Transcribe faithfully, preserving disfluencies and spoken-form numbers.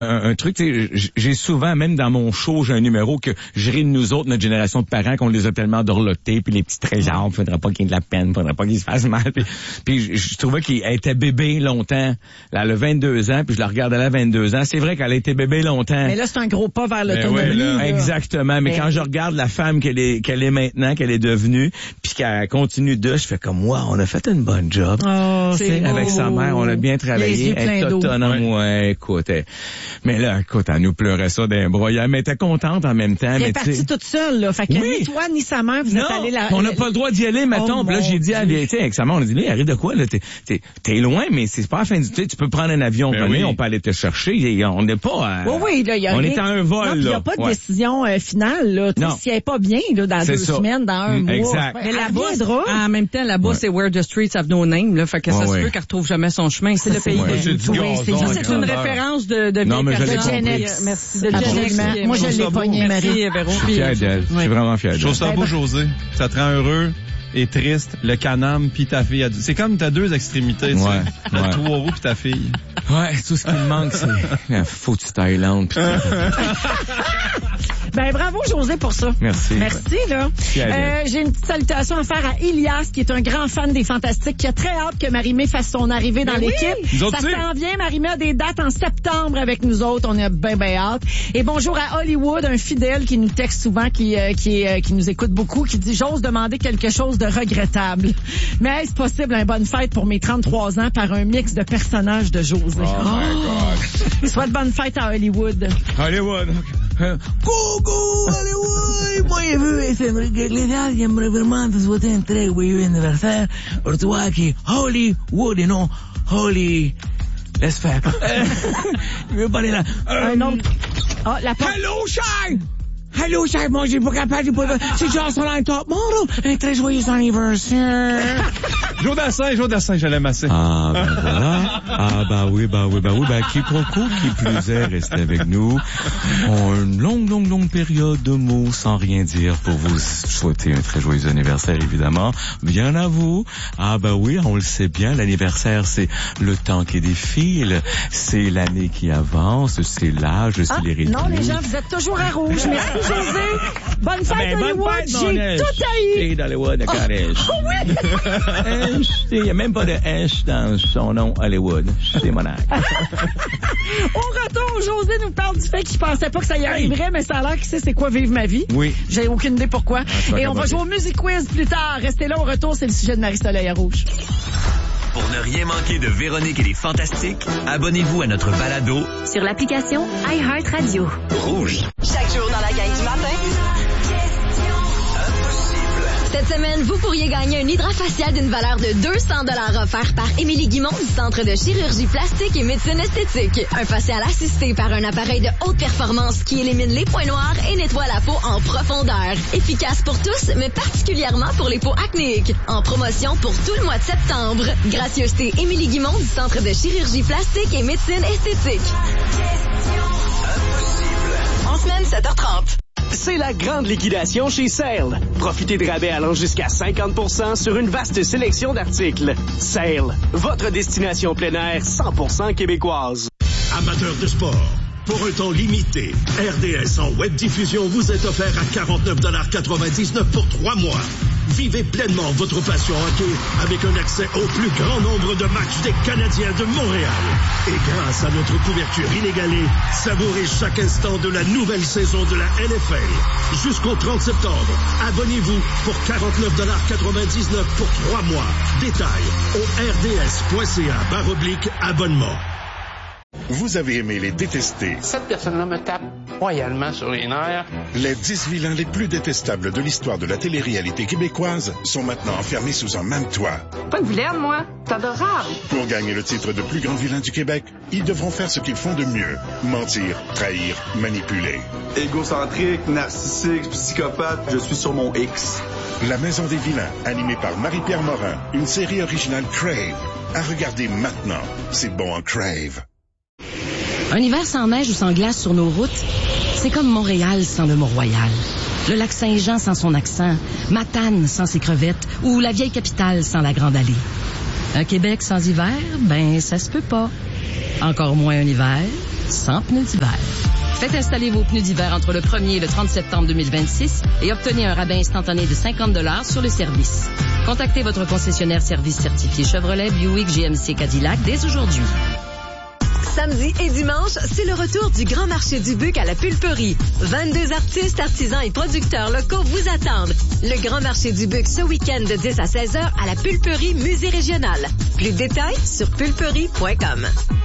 Un, un truc, tu sais, j'ai souvent, même dans mon show, j'ai un numéro que je ris de nous autres, notre génération de parents, qu'on les a tellement dorlotés, puis les petits trésors, faudrait pas qu'il y ait de la peine, faudrait pas qu'ils se fassent mal. Puis, puis je, je trouvais qu'elle était bébé longtemps. Là, elle a vingt-deux ans, puis je la regarde, elle a vingt-deux ans. C'est vrai qu'elle a été bébé longtemps. Mais là, c'est un gros pas vers l'autonomie. Ben ouais, exactement. Mais, mais quand je regarde la femme qu'elle est, qu'elle est maintenant, qu'elle est devenue, puis qu'elle continue de, je fais comme, wow, on a fait une bonne job. Oh, c'est avec beau. sa mère, on a bien travaillé. Elle est autonome, ouais. ouais, écoute. Elle, mais là, écoute, elle nous pleurait ça d'un broyeur, mais elle était contente en même temps. Elle mais est partie toute seule, là. Fait que oui. ni toi, ni sa mère, vous non, êtes allés là. on n'a pas le droit d'y aller, mettons. Oh, là, j'ai dit, tu sais, avec sa mère, on a dit, là, arrive de quoi, là? T'es, t'es, t'es loin, mais c'est pas la fin du temps. Tu peux prendre un avion, ben oui. on peut aller te chercher. On n'est pas à, oui, oui, là, y a on rien... est à un vol, non, là. Il n'y a pas de ouais. décision euh, finale, là. Tu sais, si elle n'est pas bien, là, dans c'est deux ça. semaines, dans un mmh, mois. Exact. Mais là-bas, en même temps, là-bas, ouais. c'est Where the Streets Have No Name, là. Fait que ouais, ça ouais. se peut qu'elle retrouve jamais son chemin. C'est le pays ouais. de du oui, c'est, c'est une référence de, de non, mais je l'ai compris. Merci. De Gen X. Moi, je l'ai pogné, Marie. Je suis fier d'elle. Je suis vraiment fier d'elle. Je trouve ça beau, José. Ça te rend heureux et triste, le canam puis ta fille. C'est comme t'as deux extrémités, tu sais. Ouais, ouais. Le trois roues puis ta fille. Ouais, tout ce qui me manque, c'est la faute Thaïlande. Ben bravo José pour ça. Merci. Merci là. Euh, j'ai une petite salutation à faire à Ilias qui est un grand fan des Fantastiques qui a très hâte que Marie-Mé fasse son arrivée dans Mais l'équipe. Oui, ça s'en vient. Marie-Mé a des dates en septembre avec nous autres. On est bien bien hâte. Et bonjour à Hollywood, un fidèle qui nous texte souvent, qui euh, qui euh, qui nous écoute beaucoup, qui dit j'ose demander quelque chose de regrettable. Mais est-ce possible une bonne fête pour mes trente-trois ans par un mix de personnages de José? Oh, oh. my God. Soit de bonne fête à Hollywood. Hollywood. Coucou, Hollywood! Moi, j'ai vu, c'est Enrique Iglesias, j'aimerais vraiment te souhaiter un très joyeux anniversaire pour toi qui Hollywood et non Holly... Laisse faire. Je veux parler là. Euh, un autre. Oh, la porte. Hello, Shine! Hello, Shine, moi, j'ai pas capable, j'ai pas... C'est Jocelyn Top Model. Un très joyeux anniversaire. Joe Dassin, Joe Dassin, je l'aime assez. Ah, ben voilà. Ah, bah oui, bah oui, bah oui, bah quiconque qui plus est, restez avec nous. On a une longue, longue, longue période de mots sans rien dire pour vous souhaiter un très joyeux anniversaire, évidemment. Bien à vous. Ah, bah oui, on le sait bien, l'anniversaire, c'est le temps qui défile, c'est l'année qui avance, c'est l'âge, c'est ah, les rythmes. Non, les gens, vous êtes toujours à rouge. Merci, José. Bonne fête, ben, Hollywood. Bonne fête, j'ai tout haï. Et d'Hollywood, de Carège. Oh, oh oui. Il n'y a même pas de H dans son nom, Hollywood. C'est mon âge. Au retour, José nous parle du fait qu'il pensait pas que ça y arriverait, mais ça a l'air qu'il sait c'est quoi vivre ma vie. Oui. J'ai aucune idée pourquoi. Ah, et on va jouer au Music Quiz plus tard. Restez là, au retour, c'est le sujet de Marie-Soleil à Rouge. Pour ne rien manquer de Véronique et les Fantastiques, abonnez-vous à notre balado sur l'application iHeartRadio. Rouge. Chaque jour dans la gang du matin. Cette semaine, vous pourriez gagner un hydrafacial d'une valeur de deux cents dollars offert par Émilie Guimond du Centre de chirurgie plastique et médecine esthétique. Un facial assisté par un appareil de haute performance qui élimine les points noirs et nettoie la peau en profondeur. Efficace pour tous, mais particulièrement pour les peaux acnéiques. En promotion pour tout le mois de septembre. Gracieuseté Émilie Guimond du Centre de chirurgie plastique et médecine esthétique. En semaine, sept heures trente. C'est la grande liquidation chez Sale. Profitez de rabais allant jusqu'à cinquante pour cent sur une vaste sélection d'articles. Sale, votre destination plein air cent pour cent québécoise. Amateurs de sport, pour un temps limité, R D S en web diffusion vous est offert à quarante-neuf dollars quatre-vingt-dix-neuf pour trois mois. Vivez pleinement votre passion hockey avec un accès au plus grand nombre de matchs des Canadiens de Montréal. Et grâce à notre couverture inégalée, savourez chaque instant de la nouvelle saison de la N F L. Jusqu'au trente septembre, abonnez-vous pour quarante-neuf dollars quatre-vingt-dix-neuf pour trois mois. Détails au rds.ca barre oblique abonnement. Vous avez aimé les détester. Cette personne-là me tape royalement sur les nerfs. Les dix vilains les plus détestables de l'histoire de la télé-réalité québécoise sont maintenant enfermés sous un même toit. Pas de vilaine, moi. C'est adorable. Pour gagner le titre de plus grand vilain du Québec, ils devront faire ce qu'ils font de mieux. Mentir, trahir, manipuler. Égocentrique, narcissique, psychopathe, je suis sur mon X. La Maison des vilains, animée par Marie-Pierre Morin, une série originale Crave. À regarder maintenant. C'est bon en Crave. Un hiver sans neige ou sans glace sur nos routes, c'est comme Montréal sans le Mont-Royal. Le lac Saint-Jean sans son accent, Matane sans ses crevettes ou la vieille capitale sans la Grande Allée. Un Québec sans hiver, ben ça se peut pas. Encore moins un hiver sans pneus d'hiver. Faites installer vos pneus d'hiver entre le premier et le trente septembre deux mille vingt-six et obtenez un rabais instantané de cinquante dollars sur le service. Contactez votre concessionnaire service certifié Chevrolet, Buick, G M C, Cadillac dès aujourd'hui. Samedi et dimanche, c'est le retour du Grand Marché du Buc à la Pulperie. vingt-deux artistes, artisans et producteurs locaux vous attendent. Le Grand Marché du Buc ce week-end de dix à seize heures à la Pulperie Musée Régional. Plus de détails sur pulperie point com.